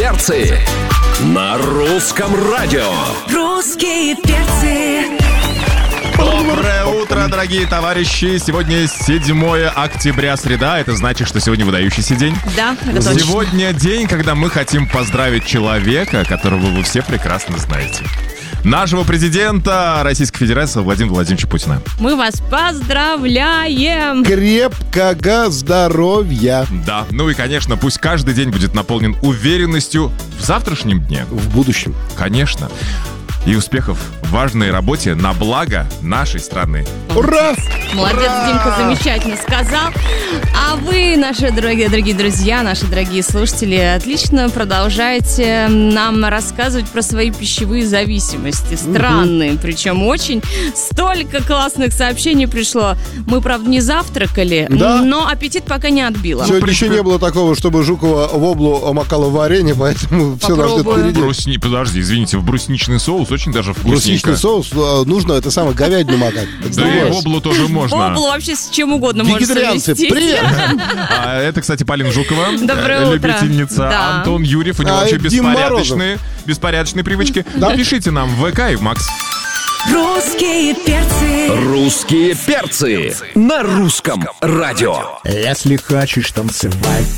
перцы» на русском радио. Русские перцы. Доброе утро, дорогие товарищи! Сегодня 7 октября, среда. Это значит, что сегодня выдающийся день. Да, это точно. Сегодня день, когда мы хотим поздравить человека, которого вы все прекрасно знаете. Нашего президента Российской Федерации Владимира Владимировича Путина. Мы вас поздравляем! Крепкого здоровья. Да, ну и, конечно, пусть каждый день будет наполнен уверенностью в завтрашнем дне. В будущем. Конечно. И успехов в важной работе на благо нашей страны. Ура! Молодец, Димка, замечательно сказал. А вы, наши дорогие друзья, наши дорогие слушатели, отлично продолжаете нам рассказывать про свои пищевые зависимости. Странные, причем очень. Столько классных сообщений пришло. Мы, правда, не завтракали, Да. но аппетит пока не отбило. Сегодня еще не было такого, чтобы Жукова воблу макала в варенье, поэтому все нас ждет Попробуем. впереди. Подожди, извините, в брусничный соус очень даже вкусненько. Брусничный соус нужно, это самое, говядину макать. Это Да и здорово. воблу тоже можно. Воблу вообще с чем угодно можно Вегетарианцы, совместить. привет! Это, кстати, Полина Жукова. Доброе утро. Любительница. Да. Антон Юрьев. У него А, вообще Дим Морозов. беспорядочные привычки. Да. Пишите нам в ВК и в Макс. Русские перцы. Русские перцы на русском радио. Если хочешь танцевать